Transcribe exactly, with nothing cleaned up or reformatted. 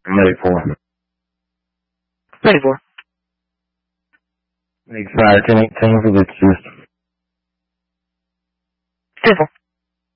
I'm ready for. Ready for. Make fire ten eighteen for the juice. Simple.